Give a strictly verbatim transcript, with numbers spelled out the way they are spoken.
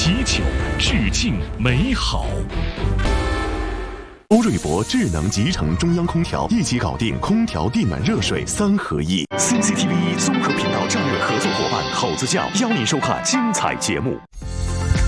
祈求，致敬美好。 欧瑞博智能集成中央空调，一起搞定空调、地暖、热水三合一。C C T V 综合频道战略合作伙伴猴子教邀您收看精彩节目。